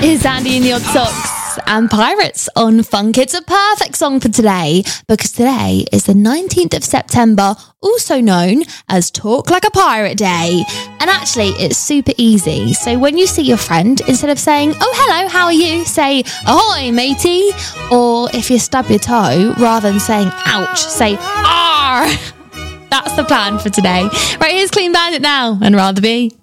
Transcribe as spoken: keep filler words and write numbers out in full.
It's Andy and the Odd Socks and Pirates on Funk. It's a perfect song for today because today is the nineteenth of September, also known as Talk Like a Pirate Day. And actually, it's super easy. So when you see your friend, instead of saying, oh, hello, how are you? Say, ahoy, matey. Or if you stub your toe, rather than saying, ouch, say, arr. That's the plan for today. Right, here's Clean Bandit now and Rather Be.